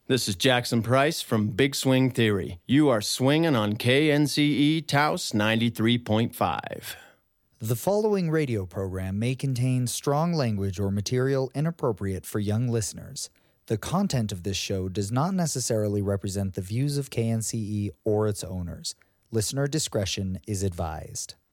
This is Jackson Price from Big Swing Theory. You are swinging on KNCE Taos 93.5. The following radio program may contain strong language or material inappropriate for young listeners. The content of this show does not necessarily represent the views of KNCE or its owners. Listener discretion is advised.